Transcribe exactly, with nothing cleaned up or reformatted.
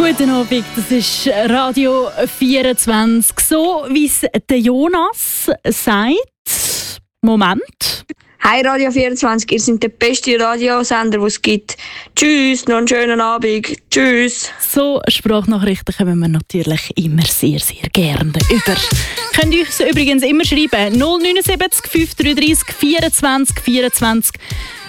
Guten Abend, das ist Radio vierundzwanzig. So wie es der Jonas sagt. Moment. Hi Radio vierundzwanzig, ihr seid der beste Radiosender, den es gibt. Tschüss, noch einen schönen Abend. Tschüss. So Sprachnachrichten kommen wir natürlich immer sehr, sehr gerne über. Könnt ihr uns übrigens immer schreiben. null neun sieben fünf drei drei vierundzwanzig vierundzwanzig.